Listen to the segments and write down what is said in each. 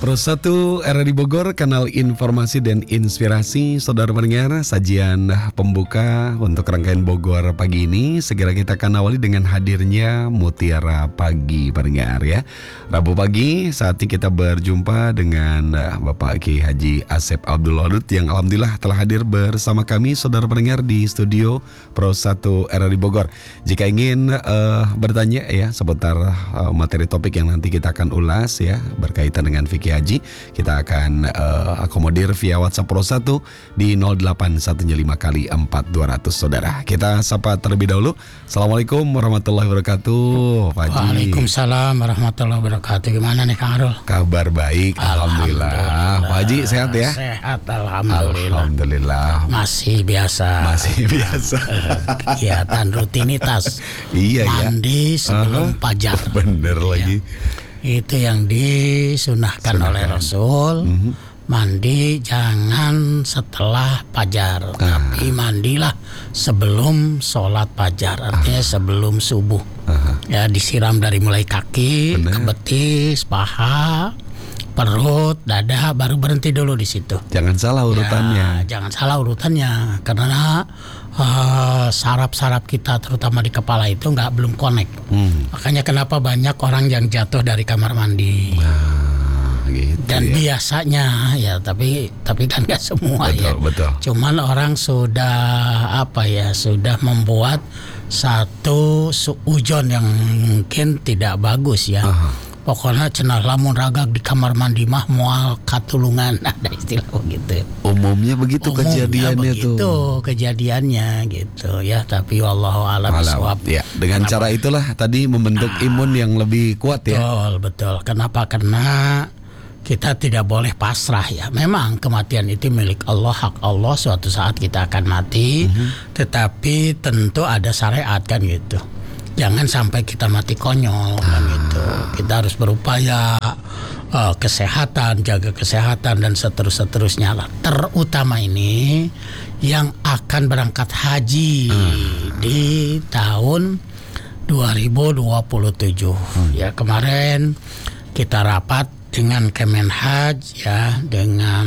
Pro 1 RRI Bogor, kanal informasi dan inspirasi. Saudara pendengar, sajian pembuka untuk rangkaian Bogor pagi ini segera kita akan awali dengan hadirnya Mutiara Pagi pendengar ya. Rabu pagi saat ini kita berjumpa dengan Bapak Kiai Haji Asep Abdul Wadud yang alhamdulillah telah hadir bersama kami saudara pendengar di studio Pro 1 RRI Bogor. Jika ingin bertanya ya seputar materi topik yang nanti kita akan ulas ya berkaitan dengan fikih haji, kita akan akomodir via WhatsApp Pro 1 di 08115 kali 4200 saudara. Kita sapa terlebih dahulu. Assalamualaikum warahmatullahi wabarakatuh Pak Haji. Waalaikumsalam warahmatullahi wabarakatuh. Gimana nih Kang Arul? Kabar baik, alhamdulillah. Pak Haji sehat ya? Sehat, alhamdulillah. Masih biasa. Kegiatan rutinitas. Iya ya. Mandi sebelum fajar. Bener lagi. Itu yang disunahkan oleh Rasul. Mandi jangan setelah fajar, tapi mandilah sebelum sholat fajar, artinya sebelum subuh. Ya, disiram dari mulai kaki, ke betis, paha, perut, dada, baru berhenti dulu di situ. Jangan salah urutannya. Ya, jangan salah urutannya, karena saraf-saraf kita terutama di kepala itu belum connect. Makanya kenapa banyak orang yang jatuh dari kamar mandi. Gitu, dan ya. Biasanya ya tapi kan nggak semua betul. Cuman orang sudah sudah membuat satu suujon yang mungkin tidak bagus ya. Pokoknya cenah lamun ragak di kamar mandi mah moal katulungan, ada istilah begitu. Umumnya begitu kejadiannya begitu, kejadiannya gitu ya, tapi wallahu a'lam bishawab. Ya, dengan cara itulah tadi membentuk imun yang lebih kuat ya. Betul. Kenapa? Karena kita tidak boleh pasrah ya. Memang kematian itu milik Allah, hak Allah, suatu saat kita akan mati. Tetapi tentu ada syariat kan gitu. Jangan sampai kita mati konyol kan gitu. Kita harus berupaya kesehatan, jaga kesehatan dan seterusnya lah. Terutama ini yang akan berangkat haji di tahun 2027. Ya, kemarin kita rapat dengan Kemenhaj ya, dengan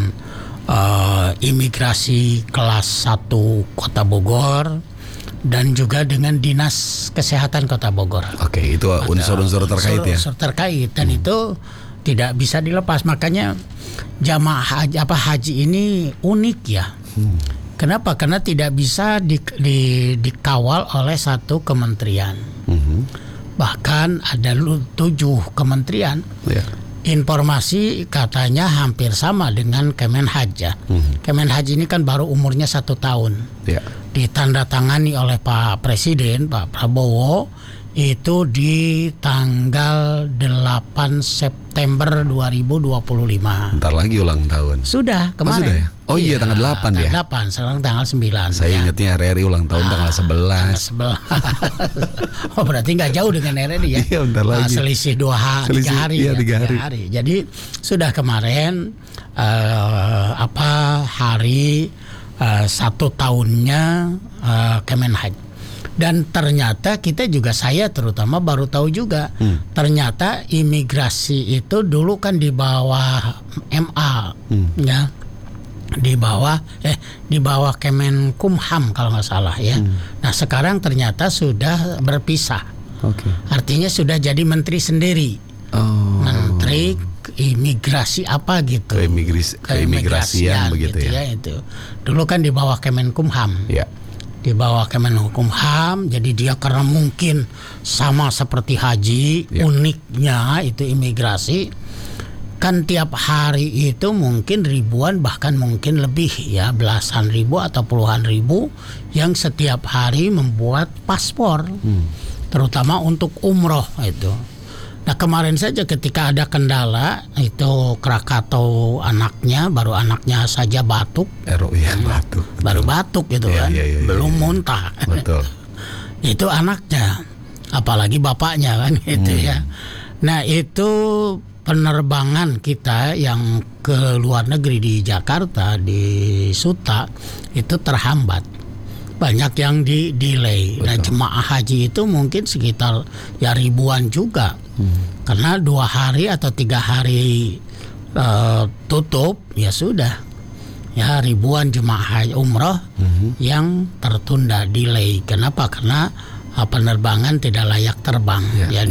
imigrasi kelas 1 Kota Bogor dan juga dengan Dinas Kesehatan Kota Bogor. Oke, itu unsur-unsur terkait ya. Unsur terkait dan itu tidak bisa dilepas. Makanya jamaah haji ini unik ya. Kenapa? Karena tidak bisa dikawal oleh satu kementerian. Bahkan ada 7 kementerian. Informasi katanya hampir sama dengan Kemenhaj ya. Kemenhaj ini kan baru umurnya 1 tahun. Ditandatangani oleh Pak Presiden, Pak Prabowo, itu di tanggal 8 September 2025. Bentar lagi ulang tahun. Sudah kemarin. Sudah ya? Oh iya, tanggal 8 ya? Tanggal 8, sekarang tanggal 9. Saya ingatnya RRI ulang tahun tanggal 11. Oh, berarti nggak jauh dengan RRI ya? Iya, bentar lagi. Selisih 3 hari. Iya, ya, 3 hari. Jadi sudah kemarin hari 1 tahunnya Kemenhaj. Dan ternyata kita juga, saya terutama baru tahu juga, ternyata imigrasi itu dulu kan di bawah MA, ya, di bawah Kemenkumham kalau nggak salah ya. Nah sekarang ternyata sudah berpisah. Artinya sudah jadi menteri sendiri. Menteri imigrasi apa gitu. Keimigrasian begitu ya. Itu dulu kan di bawah Kemenkumham. Ya. Di bawah Kemenkumham, jadi dia karena mungkin sama seperti haji, uniknya itu imigrasi kan tiap hari itu mungkin ribuan bahkan mungkin lebih ya, belasan ribu atau puluhan ribu yang setiap hari membuat paspor, terutama untuk umroh itu. Nah kemarin saja ketika ada kendala itu Krakatau baru anaknya saja batuk. Baru batuk gitu kan. Belum muntah. Betul. Itu anaknya, apalagi bapaknya kan gitu ya. Nah itu penerbangan kita yang ke luar negeri di Jakarta, di Suta itu terhambat. Banyak yang delay. Nah jemaah haji itu mungkin sekitar ya ribuan juga. Karena 2 hari atau 3 hari tutup, ya sudah. Ya, ribuan jemaah haji umroh yang tertunda, delay. Kenapa? Karena penerbangan tidak layak terbang.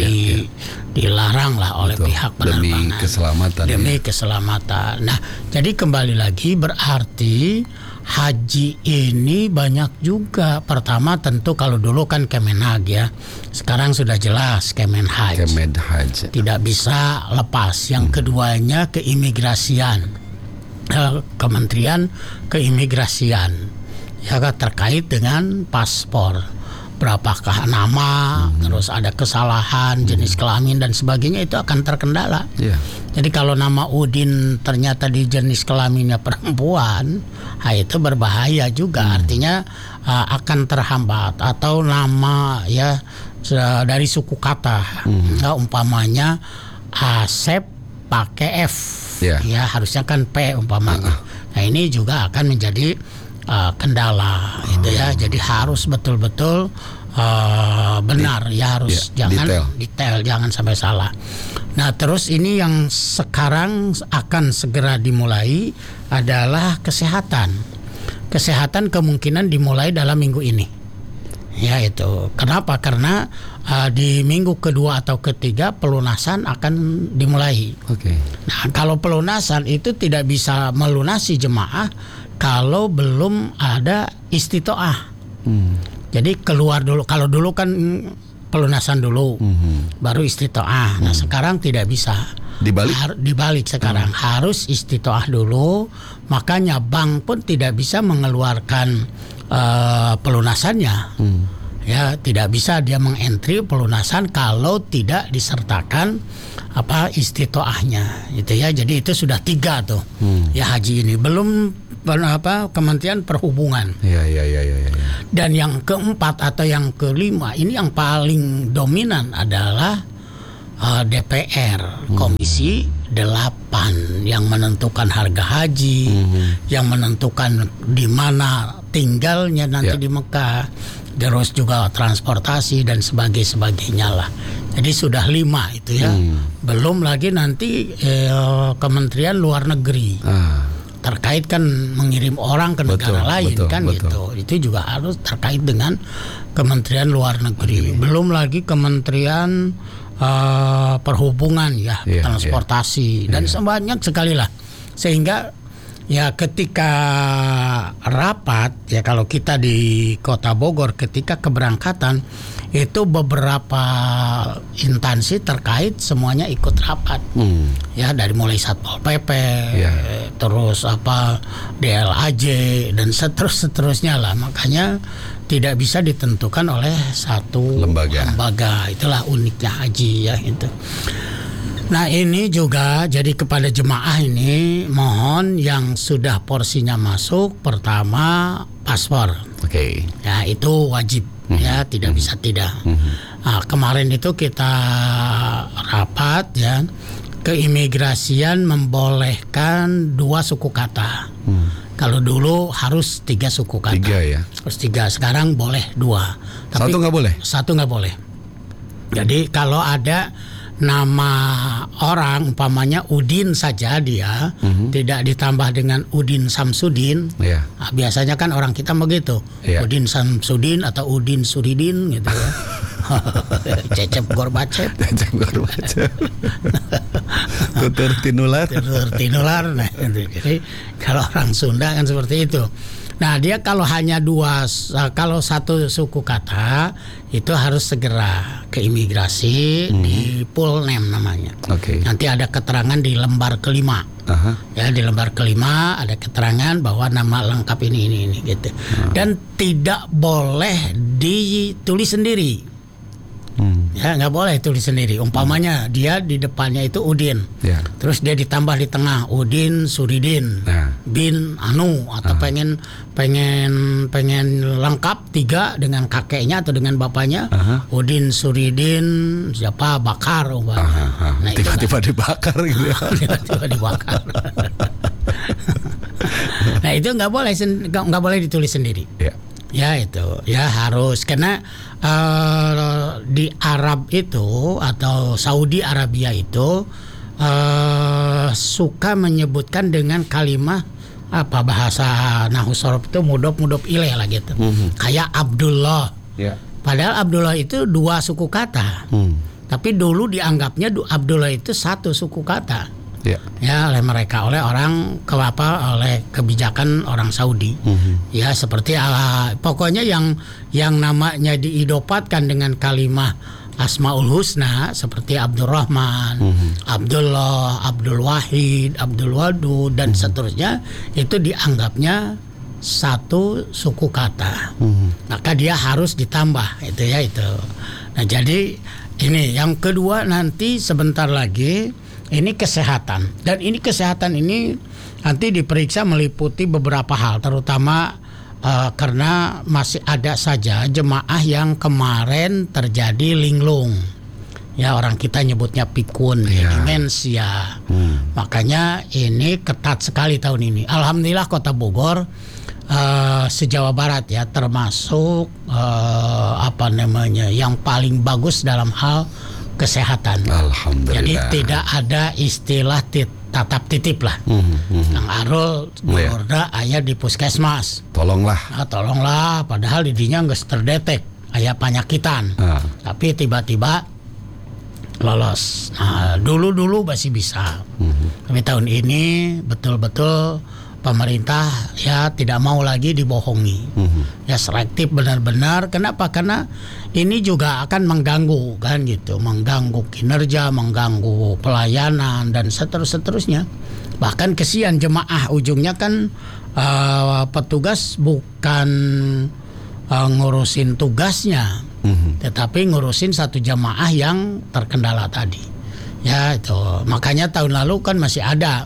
Dilarang lah oleh pihak penerbangan. Demi keselamatan. Nah, jadi kembali lagi berarti haji ini banyak juga. Pertama tentu kalau dulu kan Kemenhag ya. Sekarang sudah jelas Kemenhaj. Tidak bisa lepas. Yang keduanya keimigrasian. Kementerian Keimigrasian. Ya, terkait dengan paspor. Berapakah nama, terus ada kesalahan, jenis kelamin dan sebagainya, itu akan terkendala. Jadi kalau nama Udin ternyata di jenis kelaminnya perempuan, itu berbahaya juga. Artinya akan terhambat. Atau nama ya dari suku kata, umpamanya Asep pakai F, ya harusnya kan P umpamanya. Nah, ini juga akan menjadi kendala itu ya. Jadi harus betul-betul benar ya, harus jangan detail, jangan sampai salah. Nah, terus ini yang sekarang akan segera dimulai adalah kesehatan. Kesehatan kemungkinan dimulai dalam minggu ini. Ya, itu. Kenapa? Karena di minggu kedua atau ketiga pelunasan akan dimulai. Nah, kalau pelunasan itu tidak bisa melunasi jemaah kalau belum ada istitoah. Jadi keluar dulu. Kalau dulu kan pelunasan dulu, baru istitoah. Nah, sekarang tidak bisa. Dibalik sekarang. Harus istitoah dulu. Makanya bank pun tidak bisa mengeluarkan pelunasannya. Ya, tidak bisa dia mengentri pelunasan kalau tidak disertakan istitoahnya. Gitu ya. Jadi itu sudah 3 tuh. Ya, haji ini belum Kementerian Perhubungan. Dan yang keempat atau yang kelima ini yang paling dominan adalah DPR, Komisi 8 yang menentukan harga haji, yang menentukan di mana tinggalnya nanti di Mekah, terus juga transportasi dan sebagainya lah. Jadi sudah 5 itu ya. Belum lagi nanti Kementerian Luar Negeri. Terkait kan mengirim orang ke negara lain kan gitu. Itu juga harus terkait dengan Kementerian Luar Negeri. Belum lagi Kementerian Perhubungan ya, transportasi dan sebanyak sekali lah. Sehingga ya ketika rapat ya, kalau kita di Kota Bogor ketika keberangkatan itu beberapa instansi terkait semuanya ikut rapat. Ya, dari mulai Satpol PP, terus DLAJ dan seterusnya lah. Makanya tidak bisa ditentukan oleh satu lembaga. Itulah uniknya haji ya itu. Nah, ini juga jadi kepada jemaah ini mohon yang sudah porsinya masuk, pertama paspor. Ya, itu wajib. Ya, tidak bisa tidak. Nah, kemarin itu kita rapat ya, keimigrasian membolehkan 2 suku kata. Kalau dulu harus 3 suku kata. 3 ya. Harus 3, sekarang boleh 2. Tapi 1 nggak boleh. 1 nggak boleh. Jadi kalau ada nama orang umpamanya Udin saja dia, tidak ditambah dengan Udin Samsudin. Nah, biasanya kan orang kita begitu, Udin Samsudin atau Udin Suridin gitu ya. Cecep Gorbacep. Tutur tinular. Nah, jadi kalau orang Sunda kan seperti itu. Nah, dia kalau hanya 2, kalau 1 suku kata itu harus segera ke imigrasi di Pulnem namanya. Nanti ada keterangan di lembar kelima. Ya, di lembar kelima ada keterangan bahwa nama lengkap ini gitu. Dan tidak boleh ditulis sendiri. Ya, nggak boleh tulis sendiri. Umpamanya dia di depannya itu Udin, terus dia ditambah di tengah Udin Suridin bin Anu, atau pengen lengkap 3 dengan kakeknya atau dengan bapaknya, Udin Suridin siapa Bakar umpamanya. Nah, tiba-tiba dibakar gitu ya. Tiba-tiba dibakar. Nah, itu nggak boleh ditulis sendiri. Ya itu, ya harus karena di Arab itu atau Saudi Arabia itu suka menyebutkan dengan kalimat apa bahasa nahwu sorof itu mudhof ilaih lah gitu. Kayak Abdullah. Yeah. Padahal Abdullah itu 2 suku kata. Tapi dulu dianggapnya Abdullah itu 1 suku kata. Yeah. Ya oleh mereka, oleh orang oleh kebijakan orang Saudi. Ya seperti pokoknya yang namanya diidopatkan dengan kalimat Asmaul Husna seperti Abdurrahman, Abdullah, Abdul Wahid, Abdul Wadud dan seterusnya itu dianggapnya 1 suku kata. Maka dia harus ditambah itu ya itu. Nah jadi ini yang kedua nanti sebentar lagi. Ini kesehatan, dan ini kesehatan ini nanti diperiksa meliputi beberapa hal, terutama karena masih ada saja jemaah yang kemarin terjadi linglung. Ya orang kita nyebutnya pikun, demensia. Makanya ini ketat sekali tahun ini. Alhamdulillah Kota Bogor se-Jawa Barat ya termasuk yang paling bagus dalam hal kesehatan. Alhamdulillah. Jadi tidak ada istilah tatap titip lah. Yang Arul Gurda ayah di puskesmas. Tolonglah. Nah, tolonglah. Padahal didinya nggak terdetek ayah penyakitan. Tapi tiba-tiba lolos. Nah, dulu masih bisa. Tapi tahun ini betul-betul pemerintah ya tidak mau lagi dibohongi. Ya selektif benar-benar. Kenapa? Karena ini juga akan mengganggu kan gitu, mengganggu kinerja, mengganggu pelayanan dan seterusnya. Bahkan kesian jemaah, ujungnya kan petugas bukan ngurusin tugasnya, tetapi ngurusin 1 jemaah yang terkendala tadi. Ya itu. Makanya tahun lalu kan masih ada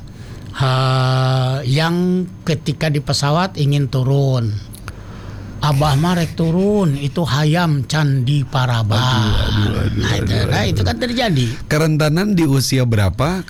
yang ketika di pesawat ingin turun, Abah Marek turun itu hayam Candi Paraba. Nah itu kan terjadi. Kerentanan di usia berapa